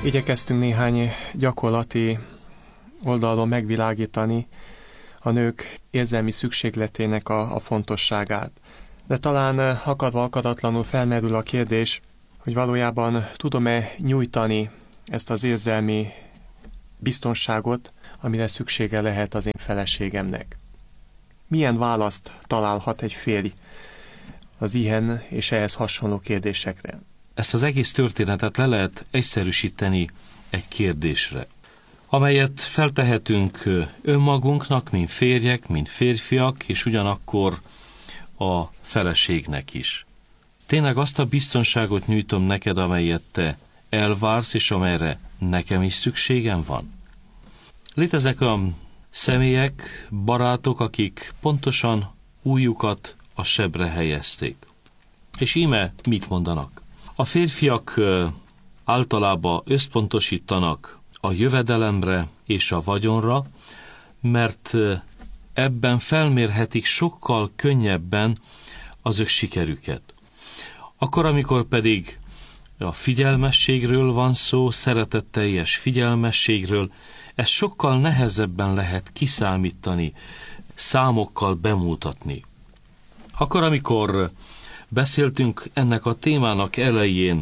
Igyekeztünk néhány gyakorlati oldalon megvilágítani a nők érzelmi szükségletének a fontosságát. De talán akadva akadatlanul felmerül a kérdés, hogy valójában tudom-e nyújtani ezt az érzelmi biztonságot, amire szüksége lehet az én feleségemnek. Milyen választ találhat egy férj az ilyen és ehhez hasonló kérdésekre? Ezt az egész történetet le lehet egyszerűsíteni egy kérdésre, amelyet feltehetünk önmagunknak, mint férjek, mint férfiak, és ugyanakkor a feleségnek is. Tényleg azt a biztonságot nyújtom neked, amelyet te elvársz, és amelyre nekem is szükségem van? Léteznek a személyek, barátok, akik pontosan ujjukat a sebre helyezték. És íme mit mondanak? A férfiak általában összpontosítanak a jövedelemre és a vagyonra, mert ebben felmérhetik sokkal könnyebben az ők sikerüket. Akkor, amikor pedig a figyelmességről van szó, szeretetteljes figyelmességről, ezt sokkal nehezebben lehet kiszámítani, számokkal bemutatni. Akkor, amikor beszéltünk ennek a témának elején,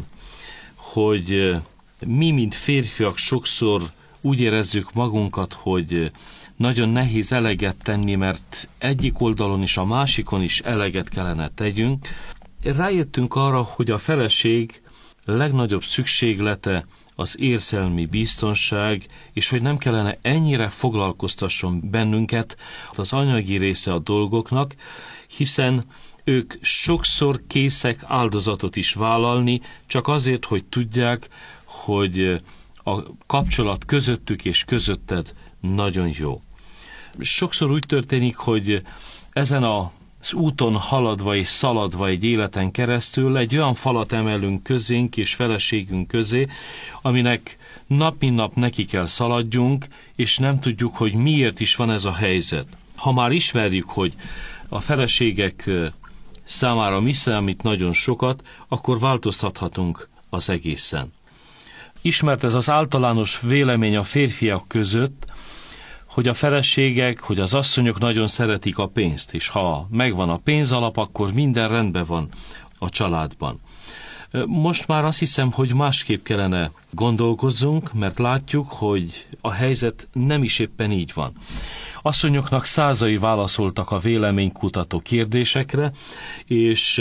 hogy mi, mint férfiak sokszor úgy érezzük magunkat, hogy nagyon nehéz eleget tenni, mert egyik oldalon is, a másikon is eleget kellene tegyünk. Rájöttünk arra, hogy a feleség legnagyobb szükséglete az érzelmi biztonság, és hogy nem kellene ennyire foglalkoztasson bennünket az anyagi része a dolgoknak, hiszen ők sokszor készek áldozatot is vállalni, csak azért, hogy tudják, hogy a kapcsolat közöttük és közötted nagyon jó. Sokszor úgy történik, hogy ezen az úton haladva és szaladva egy életen keresztül egy olyan falat emelünk közénk és feleségünk közé, aminek nap mint nap neki kell szaladjunk, és nem tudjuk, hogy miért is van ez a helyzet. Ha már ismerjük, hogy a feleségek számára mi számít nagyon sokat, akkor változtathatunk az egészen. Ismert ez az általános vélemény a férfiak között, hogy a feleségek, hogy az asszonyok nagyon szeretik a pénzt, és ha megvan a pénzalap, akkor minden rendben van a családban. Most már azt hiszem, hogy másképp kellene gondolkozzunk, mert látjuk, hogy a helyzet nem is éppen így van. Asszonyoknak százai válaszoltak a véleménykutató kérdésekre, és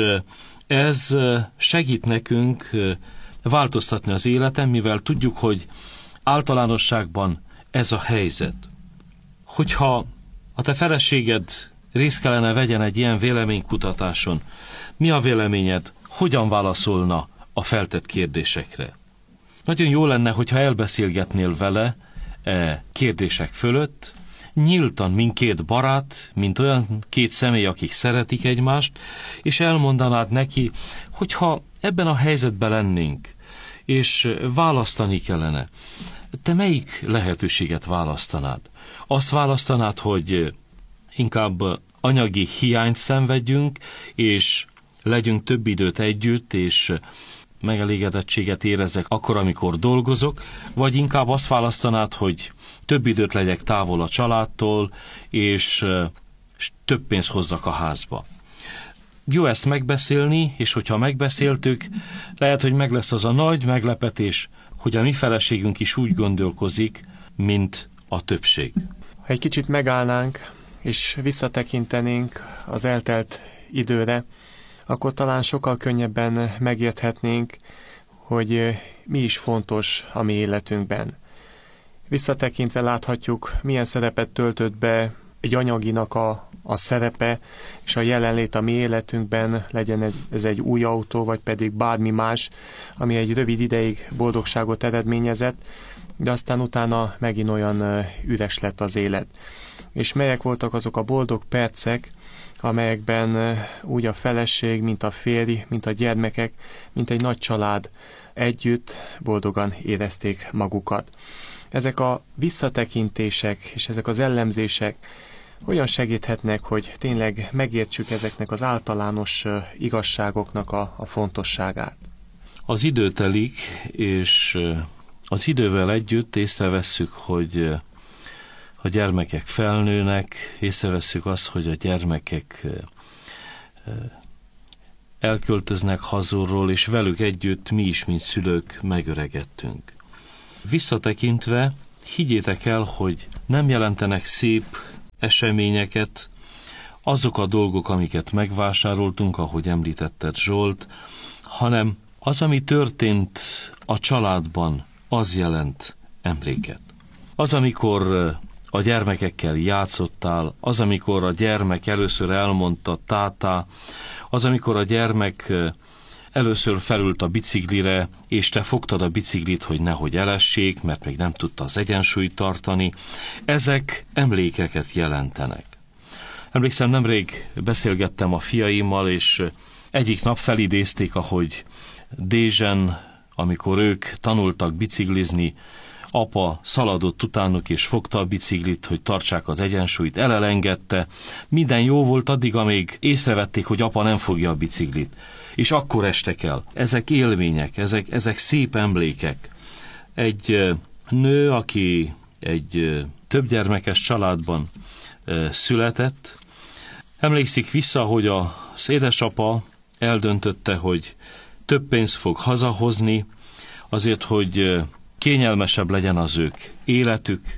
ez segít nekünk változtatni az életen, mivel tudjuk, hogy általánosságban ez a helyzet. Hogyha a te feleséged részt kellene vegyen egy ilyen véleménykutatáson, mi a véleményed, hogyan válaszolna a feltett kérdésekre? Nagyon jó lenne, hogyha elbeszélgetnél vele kérdések fölött, nyíltan, mint két barát, mint olyan két személy, akik szeretik egymást, és elmondanád neki, hogyha ebben a helyzetben lennénk, és választani kellene, te melyik lehetőséget választanád? Azt választanád, hogy inkább anyagi hiányt szenvedjünk, és legyünk több időt együtt, és megelégedettséget érezzek akkor, amikor dolgozok, vagy inkább azt választanád, hogy több időt legyek távol a családtól, és több pénzt hozzak a házba. Jó ezt megbeszélni, és hogyha megbeszéltük, lehet, hogy meg lesz az a nagy meglepetés, hogy a mi feleségünk is úgy gondolkozik, mint a többség. Ha egy kicsit megállnánk, és visszatekintenénk az eltelt időre, akkor talán sokkal könnyebben megérthetnénk, hogy mi is fontos a mi életünkben. Visszatekintve láthatjuk, milyen szerepet töltött be egy anyaginak a szerepe és a jelenlét a mi életünkben, legyen ez egy új autó, vagy pedig bármi más, ami egy rövid ideig boldogságot eredményezett, de aztán utána megint olyan üres lett az élet. És melyek voltak azok a boldog percek, amelyekben úgy a feleség, mint a férj, mint a gyermekek, mint egy nagy család együtt boldogan érezték magukat. Ezek a visszatekintések és ezek az ellenzések hogyan segíthetnek, hogy tényleg megértsük ezeknek az általános igazságoknak a fontosságát? Az idő telik, és az idővel együtt észrevesszük, hogy a gyermekek felnőnek, észrevesszük azt, hogy a gyermekek elköltöznek hazulról, és velük együtt mi is, mint szülők megöregedtünk. Visszatekintve, higgyétek el, hogy nem jelentenek szép eseményeket azok a dolgok, amiket megvásároltunk, ahogy említetted, Zsolt, hanem az, ami történt a családban, az jelent emléket. Az, amikor a gyermekekkel játszottál, az, amikor a gyermek először elmondta tátá, az, amikor a gyermek először felült a biciklire, és te fogtad a biciklit, hogy nehogy elessék, mert még nem tudta az egyensúlyt tartani, ezek emlékeket jelentenek. Emlékszem, nemrég beszélgettem a fiaimmal, és egyik nap felidézték, ahogy Dézsen, amikor ők tanultak biciklizni, apa szaladott utánuk, és fogta a biciklit, hogy tartsák az egyensúlyt, elengedte. Minden jó volt addig, amíg észrevették, hogy apa nem fogja a biciklit. És akkor estek el. Ezek élmények, ezek szép emlékek. Egy nő, aki egy többgyermekes családban született, emlékszik vissza, hogy az édesapa eldöntötte, hogy több pénzt fog hazahozni, azért, hogy kényelmesebb legyen az ők életük,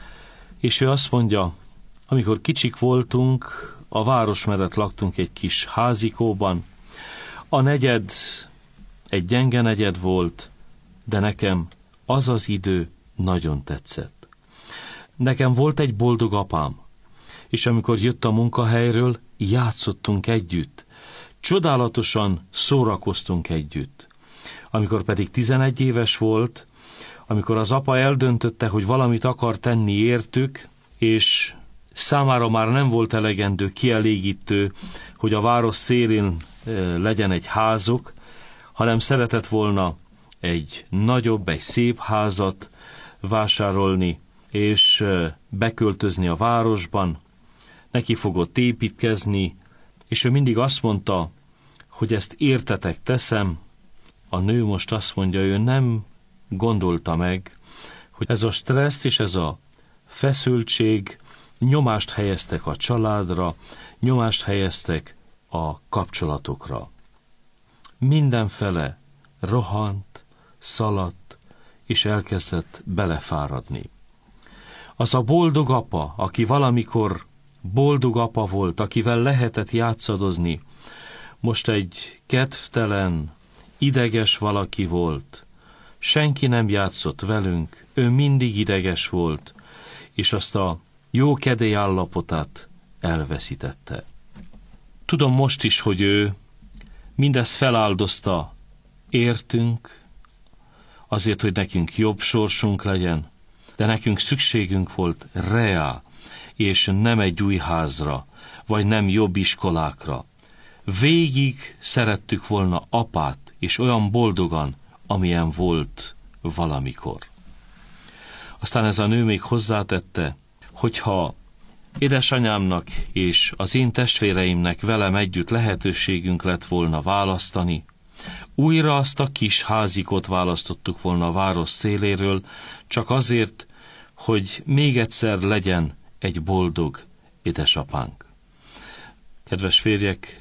és ő azt mondja, amikor kicsik voltunk, a város mellett laktunk egy kis házikóban, a negyed egy gyenge negyed volt, de nekem az az idő nagyon tetszett. Nekem volt egy boldog apám, és amikor jött a munkahelyről, játszottunk együtt, csodálatosan szórakoztunk együtt. Amikor pedig 11 éves volt, amikor az apa eldöntötte, hogy valamit akar tenni értük, és számára már nem volt elegendő, kielégítő, hogy a város szélén legyen egy házuk, hanem szeretett volna egy nagyobb, egy szép házat vásárolni, és beköltözni a városban. Neki fogott építkezni, és ő mindig azt mondta, hogy ezt értetek teszem. A nő most azt mondja, ő nem gondolta meg, hogy ez a stressz és ez a feszültség nyomást helyeztek a családra, nyomást helyeztek a kapcsolatokra. Mindenfele rohant, szaladt, és elkezdett belefáradni. Az a boldog apa, aki valamikor boldog apa volt, akivel lehetett játszadozni, most egy kedvtelen, ideges valaki volt. Senki nem játszott velünk, ő mindig ideges volt, és azt a jó kedély állapotát elveszítette. Tudom most is, hogy ő mindezt feláldozta értünk, azért, hogy nekünk jobb sorsunk legyen, de nekünk szükségünk volt reá, és nem egy új házra, vagy nem jobb iskolákra. Végig szerettük volna apát, és olyan boldogan, amilyen volt valamikor. Aztán ez a nő még hozzátette, hogyha édesanyámnak és az én testvéreimnek velem együtt lehetőségünk lett volna választani, újra azt a kis házikot választottuk volna a város széléről, csak azért, hogy még egyszer legyen egy boldog édesapánk. Kedves férjek,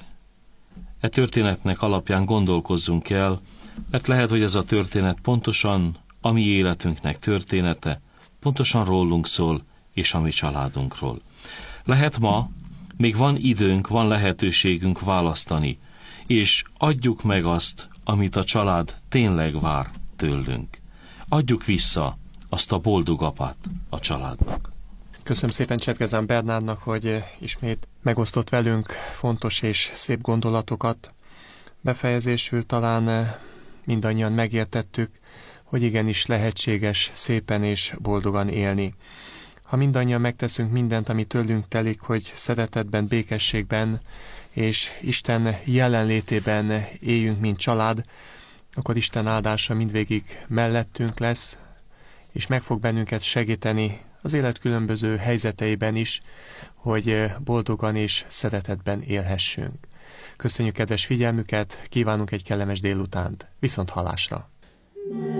e történetnek alapján gondolkozzunk el, mert lehet, hogy ez a történet pontosan a mi életünknek története, pontosan rólunk szól, és a mi családunkról. Lehet ma, még van időnk, van lehetőségünk választani, és adjuk meg azt, amit a család tényleg vár tőlünk. Adjuk vissza azt a boldog apát a családnak. Köszönöm szépen Csetkezán Bernádnak, hogy ismét megosztott velünk fontos és szép gondolatokat. Befejezésül talán mindannyian megértettük, hogy igenis lehetséges szépen és boldogan élni. Ha mindannyian megteszünk mindent, ami tőlünk telik, hogy szeretetben, békességben és Isten jelenlétében éljünk, mint család, akkor Isten áldása mindvégig mellettünk lesz, és meg fog bennünket segíteni az élet különböző helyzeteiben is, hogy boldogan és szeretetben élhessünk. Köszönjük kedves figyelmüket, kívánunk egy kellemes délutánt. Viszont hallásra!